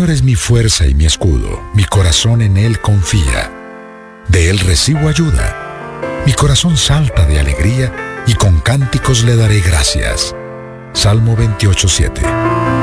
Señor es mi fuerza y mi escudo, mi corazón en Él confía. De Él recibo ayuda. Mi corazón salta de alegría y con cánticos le daré gracias. Salmo 28:7.